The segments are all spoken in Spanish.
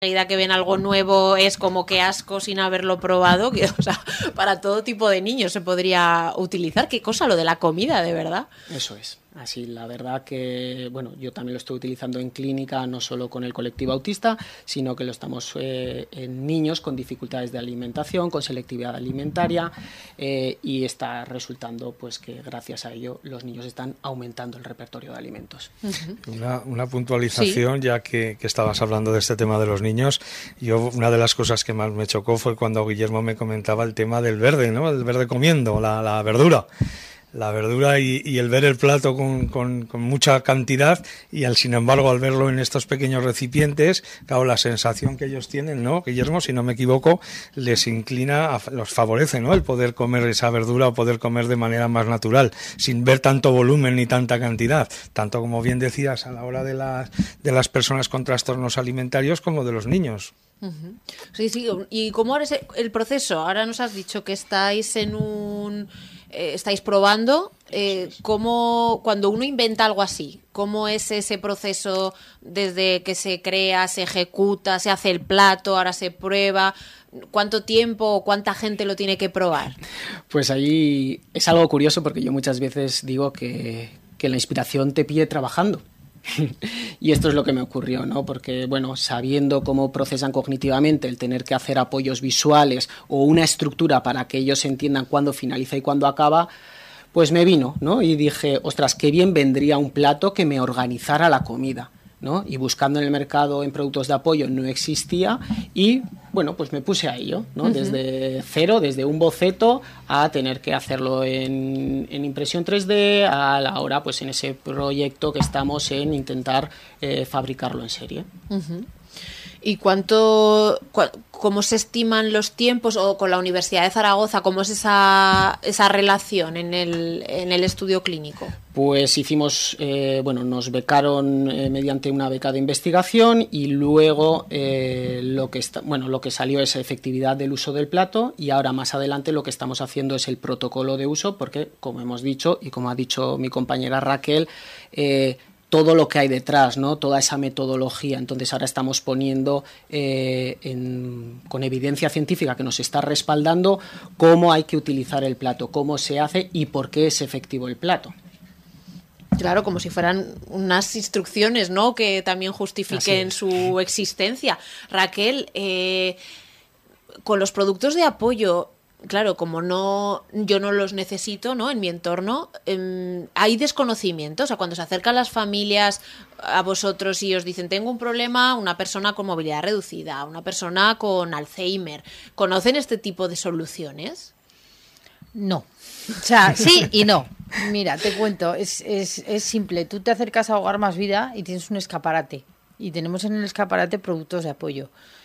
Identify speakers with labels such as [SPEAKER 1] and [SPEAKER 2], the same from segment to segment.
[SPEAKER 1] medida que ven algo nuevo es como que asco sin haberlo probado, que, o sea, para todo tipo de niños se podría utilizar. Qué cosa lo de la comida, de verdad.
[SPEAKER 2] Eso es. Así, la verdad que, bueno, yo también lo estoy utilizando en clínica, no solo con el colectivo autista, sino que lo estamos en niños con dificultades de alimentación, con selectividad alimentaria, y está resultando pues que gracias a ello los niños están aumentando el repertorio de alimentos.
[SPEAKER 3] Una puntualización, sí. Ya que estabas hablando de este tema de los niños, una de las cosas que más me chocó fue cuando Guillermo me comentaba el tema del verde, ¿no? El verde comiendo, la verdura. La verdura y el ver el plato con mucha cantidad y sin embargo al verlo en estos pequeños recipientes, claro, la sensación que ellos tienen, ¿no, Guillermo? Si no me equivoco, les inclina, los favorece, ¿no? El poder comer esa verdura o poder comer de manera más natural, sin ver tanto volumen ni tanta cantidad, tanto como bien decías a la hora de las personas con trastornos alimentarios como de los niños.
[SPEAKER 1] Uh-huh. Sí, sí. ¿Y cómo ahora es el proceso? Ahora nos has dicho que estáis en estáis probando, ¿cómo, cuando uno inventa algo así, cómo es ese proceso desde que se crea, se ejecuta, se hace el plato, ahora se prueba? ¿Cuánto tiempo o cuánta gente lo tiene que probar?
[SPEAKER 2] Pues ahí es algo curioso porque yo muchas veces digo que la inspiración te pille trabajando. Y esto es lo que me ocurrió, ¿no? Porque, bueno, sabiendo cómo procesan cognitivamente, el tener que hacer apoyos visuales o una estructura para que ellos entiendan cuándo finaliza y cuándo acaba, pues me vino, ¿no? Y dije, ostras, qué bien vendría un plato que me organizara la comida, ¿no? Y buscando en el mercado en productos de apoyo no existía y, bueno, pues me puse a ello, ¿no? Uh-huh. Desde cero, desde un boceto a tener que hacerlo en impresión 3D, a la hora, pues en ese proyecto que estamos en intentar fabricarlo en serie.
[SPEAKER 1] Uh-huh. ¿Y cómo se estiman los tiempos, o con la Universidad de Zaragoza, cómo es esa relación en el estudio clínico?
[SPEAKER 2] Pues hicimos, nos becaron mediante una beca de investigación y luego lo que salió es efectividad del uso del plato, y ahora más adelante lo que estamos haciendo es el protocolo de uso, porque como hemos dicho y como ha dicho mi compañera Raquel, todo lo que hay detrás, ¿no? Toda esa metodología. Entonces ahora estamos poniendo con evidencia científica que nos está respaldando cómo hay que utilizar el plato, cómo se hace y por qué es efectivo el plato.
[SPEAKER 1] Claro, como si fueran unas instrucciones, ¿no? Que también justifiquen su existencia. Raquel, con los productos de apoyo, claro, como yo no los necesito, ¿no? En mi entorno, hay desconocimiento. O sea, cuando se acercan las familias a vosotros y os dicen, tengo un problema, una persona con movilidad reducida, una persona con Alzheimer, ¿conocen este tipo de soluciones?
[SPEAKER 4] No. O sea, sí y no. Mira, te cuento, es simple. Tú te acercas a Hogar Más Vida y tienes un escaparate. Y tenemos en el escaparate productos de apoyo.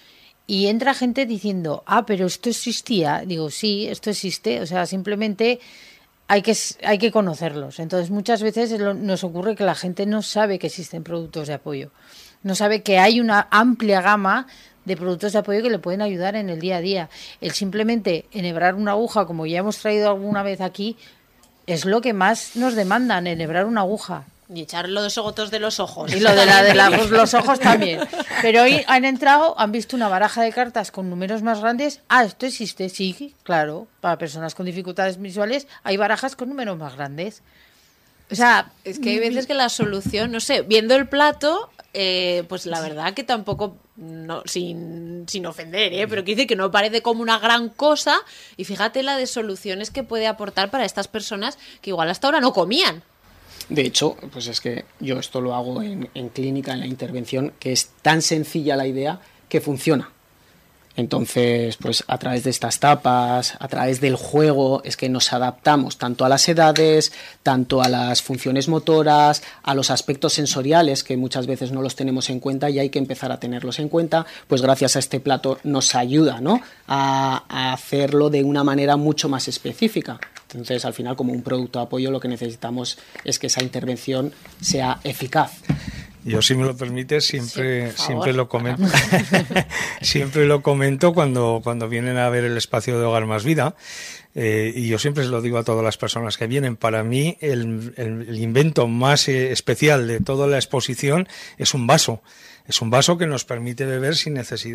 [SPEAKER 4] Y entra gente diciendo, pero esto existía. Digo, sí, esto existe. O sea, simplemente hay que conocerlos. Entonces, muchas veces nos ocurre que la gente no sabe que existen productos de apoyo. No sabe que hay una amplia gama de productos de apoyo que le pueden ayudar en el día a día. El simplemente enhebrar una aguja, como ya hemos traído alguna vez aquí, es lo que más nos demandan, enhebrar una aguja.
[SPEAKER 1] Y echar los gotos de los ojos.
[SPEAKER 4] Y lo de los ojos también. Pero hoy han visto una baraja de cartas con números más grandes. Esto existe, sí, claro. Para personas con dificultades visuales hay barajas con números más grandes.
[SPEAKER 1] O sea, es que hay veces que la solución, no sé, viendo el plato, pues la verdad que tampoco, no, sin ofender, pero quiere decir que no parece como una gran cosa. Y fíjate la de soluciones que puede aportar para estas personas que igual hasta ahora no comían.
[SPEAKER 2] De hecho, pues es que yo esto lo hago en clínica, en la intervención, que es tan sencilla la idea que funciona. Entonces, pues a través de estas tapas, a través del juego, es que nos adaptamos tanto a las edades, tanto a las funciones motoras, a los aspectos sensoriales que muchas veces no los tenemos en cuenta y hay que empezar a tenerlos en cuenta. Pues gracias a este plato nos ayuda, ¿no? a hacerlo de una manera mucho más específica. Entonces, al final, como un producto de apoyo, lo que necesitamos es que esa intervención sea eficaz.
[SPEAKER 3] Yo, si me lo permites, siempre lo comento. Siempre lo comento cuando vienen a ver el espacio de Hogar Más Vida. Y yo siempre se lo digo a todas las personas que vienen. Para mí, el invento más especial de toda la exposición es un vaso. Es un vaso que nos permite beber sin necesidad